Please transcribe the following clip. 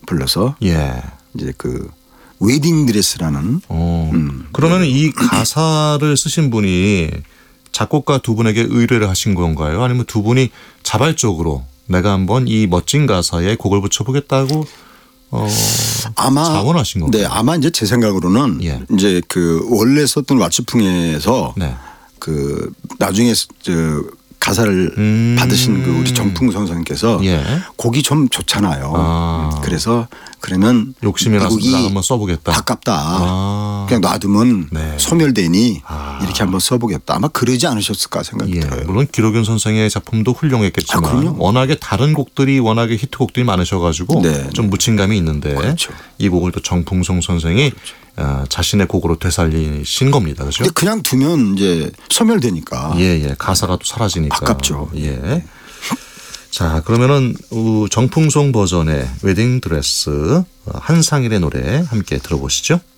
불러서 예. 이제 그 웨딩 드레스라는. 그러면 이 가사를 쓰신 분이 작곡가 두 분에게 의뢰를 하신 건가요? 아니면 두 분이 자발적으로 내가 한번 이 멋진 가사에 곡을 붙여보겠다고 아마 자원하신 건가요? 네, 아마 이제 제 생각으로는 예. 이제 그 원래 썼던 왈츠풍에서 네. 그 나중에 가사를 받으신 그 우리 정풍성 선생님께서 예. 곡이 좀 좋잖아요. 아. 그래서 그러면 욕심이 이 나서 곡이 나 한번 써보겠다. 아깝다. 아. 그냥 놔두면 네. 소멸되니 아. 이렇게 한번 써보겠다. 아마 그러지 않으셨을까 생각이 예. 들어요. 물론 기록윤 선생의 작품도 훌륭했겠지만 그럼요. 워낙에 다른 곡들이 워낙에 히트곡들이 많으셔가지고 네, 좀 묻힌감이 있는데 그렇죠. 이 곡을 또 정풍성 선생이 자신의 곡으로 되살리신 겁니다. 그렇죠? 근데 그냥 두면 이제 소멸되니까. 예. 가사가 또 사라지니까. 아깝죠. 예. 자, 그러면은 정풍송 버전의 웨딩 드레스 한상일의 노래 함께 들어보시죠.